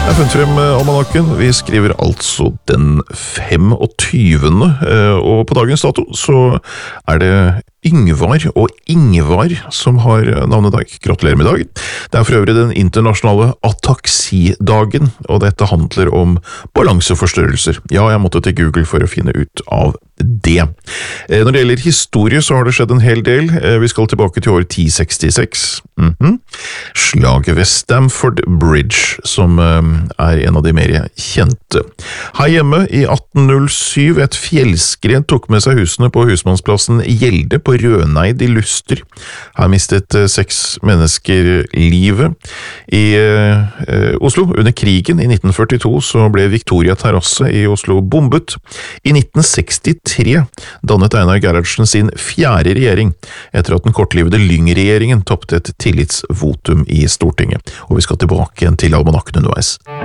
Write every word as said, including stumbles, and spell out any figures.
Jeg har funnet frem almanakken. Vi skriver altså den femogtyvende, og på dagens dato så er det Yngvar og Ingvar som har navnedag. Gratulerer med dagen. Det er for øvrig den internasjonale ataksidagen, og dette handler om balanseforstørrelser. Ja, jeg måtte til Google for å finne ut av det. Når det gjelder historie så har det skjedd en hel del. Vi skal tilbake til år ti sekstiseks. Mm-hmm. Slaget ved Stamford Bridge, som er en av de mer kjente. Her hjemme i atten null syv, et fjellskred tok med seg husene på husmannsplassen Gjelde på Røneid i Luster. Her mistet seks mennesker livet. I eh, Oslo, under krigen i nitten førtito, så ble Victoria Terrasse i Oslo bombet. I nitten sekstitre dannet Einar Gerhardsen sin fjerde regjering, etter at den kortlivede Lyng-regjeringen toppte et tillitsvotum i Stortinget. Og vi skal tilbake igjen til almanakken underveis.